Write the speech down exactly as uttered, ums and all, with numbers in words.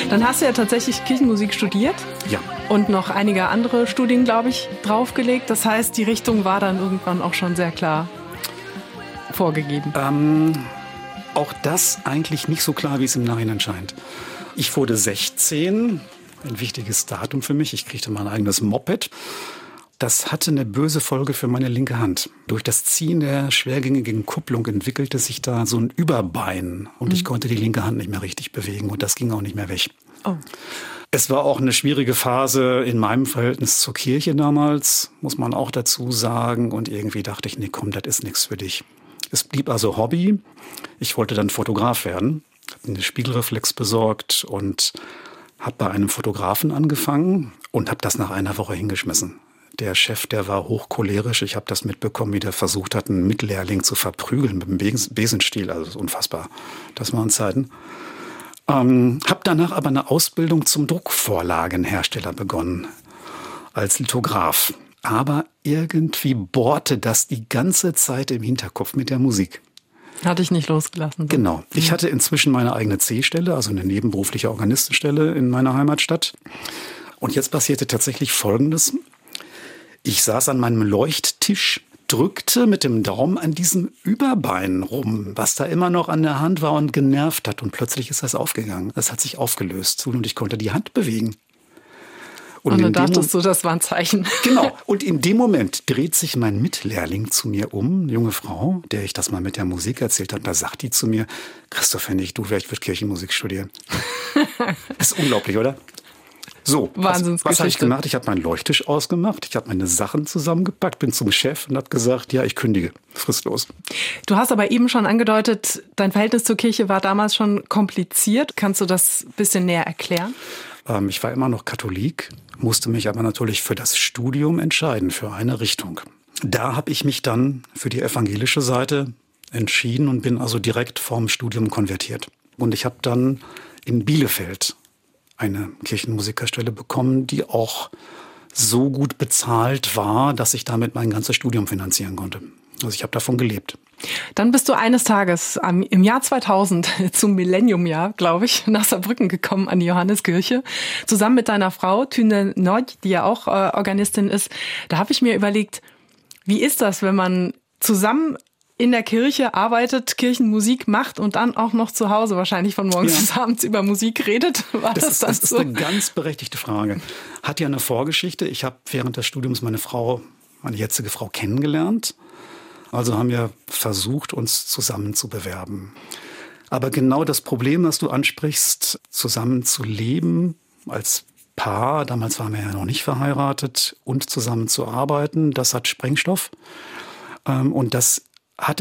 Dann hast du ja tatsächlich Kirchenmusik studiert. Ja. Und noch einige andere Studien, glaube ich, draufgelegt. Das heißt, die Richtung war dann irgendwann auch schon sehr klar vorgegeben. Ähm, auch das eigentlich nicht so klar, wie es im Nachhinein scheint. Ich wurde sechzehn, ein wichtiges Datum für mich. Ich kriegte mein eigenes Moped. Das hatte eine böse Folge für meine linke Hand. Durch das Ziehen der schwergängigen Kupplung entwickelte sich da so ein Überbein. Und mhm. ich konnte die linke Hand nicht mehr richtig bewegen. Und das ging auch nicht mehr weg. Oh. Es war auch eine schwierige Phase in meinem Verhältnis zur Kirche damals, muss man auch dazu sagen. Und irgendwie dachte ich, nee, komm, das ist nichts für dich. Es blieb also Hobby. Ich wollte dann Fotograf werden. Habe eine Spiegelreflex besorgt und habe bei einem Fotografen angefangen und habe das nach einer Woche hingeschmissen. Der Chef, der war hochcholerisch. Ich habe das mitbekommen, wie der versucht hat, einen Mitlehrling zu verprügeln mit dem Besenstiel. Also das ist unfassbar. Das waren Zeiten. Ähm, habe danach aber eine Ausbildung zum Druckvorlagenhersteller begonnen, als Lithograf. Aber irgendwie bohrte das die ganze Zeit im Hinterkopf mit der Musik. Hatte ich nicht losgelassen. So. Genau. Ich hatte inzwischen meine eigene C-Stelle, also eine nebenberufliche Organistenstelle in meiner Heimatstadt. Und jetzt passierte tatsächlich Folgendes. Ich saß an meinem Leuchttisch, drückte mit dem Daumen an diesem Überbein rum, was da immer noch an der Hand war und genervt hat. Und plötzlich ist das aufgegangen. Das hat sich aufgelöst und ich konnte die Hand bewegen. Und, und dann dachtest du, das war ein Zeichen. Genau. Und in dem Moment dreht sich mein Mitlehrling zu mir um, eine junge Frau, der ich das mal mit der Musik erzählt habe. Da sagt die zu mir, Christoph, wenn ich du wäre, ich würde Kirchenmusik studieren. Das ist unglaublich, oder? So, was, was habe ich gemacht? Ich habe meinen Leuchttisch ausgemacht, ich habe meine Sachen zusammengepackt, bin zum Chef und habe gesagt, ja, ich kündige, fristlos. Du hast aber eben schon angedeutet, dein Verhältnis zur Kirche war damals schon kompliziert. Kannst du das ein bisschen näher erklären? Ähm, ich war immer noch Katholik, musste mich aber natürlich für das Studium entscheiden, für eine Richtung. Da habe ich mich dann für die evangelische Seite entschieden und bin also direkt vorm Studium konvertiert. Und ich habe dann in Bielefeld eine Kirchenmusikerstelle bekommen, die auch so gut bezahlt war, dass ich damit mein ganzes Studium finanzieren konnte. Also ich habe davon gelebt. Dann bist du eines Tages im Jahr zweitausend zum Millenniumjahr, glaube ich, nach Saarbrücken gekommen an die Johanneskirche, zusammen mit deiner Frau Tüne Nord, die ja auch äh, Organistin ist. Da habe ich mir überlegt, wie ist das, wenn man zusammen in der Kirche arbeitet, Kirchenmusik macht und dann auch noch zu Hause wahrscheinlich von morgens ja. bis abends über Musik redet? War das, das, das, das so? ist eine ganz berechtigte Frage. Hat ja eine Vorgeschichte. Ich habe während des Studiums meine Frau, meine jetzige Frau, kennengelernt. Also haben wir versucht, uns zusammen zu bewerben. Aber genau das Problem, das du ansprichst, zusammen zu leben als Paar, damals waren wir ja noch nicht verheiratet, und zusammen zu arbeiten, das hat Sprengstoff. Und das